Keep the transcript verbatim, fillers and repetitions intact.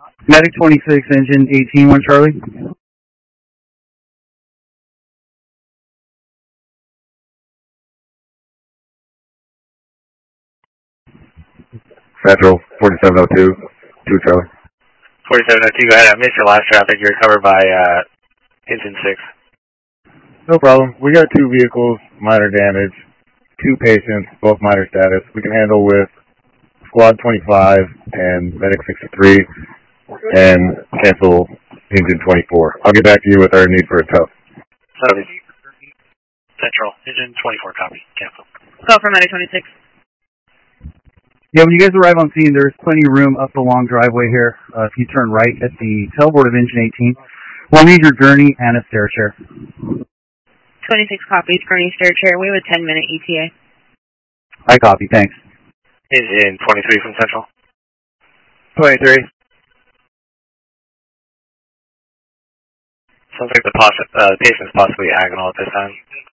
Medic twenty-six, engine eighteen, one Charlie. Central, forty-seven oh two, two Charlie. forty-seven oh two, go ahead. I missed your last traffic. You're covered by uh, engine six. No problem. We got two vehicles, minor damage, two patients, both minor status. We can handle with Squad twenty-five and Medic sixty-three and cancel engine twenty-four. I'll get back to you with our need for a tow. Copy. Central, engine twenty-four, copy. Cancel. Call for Medic twenty-six. Yeah, when you guys arrive on scene, there's plenty of room up the long driveway here. Uh, if you turn right at the tailboard of engine eighteen, we'll need your gurney and a stair chair. twenty-six copies, gurney stair chair. We have a ten minute E T A. I copy, thanks. Engine twenty-three from Central. twenty-three. Sounds like the possi uh, patient's possibly agonal at this time.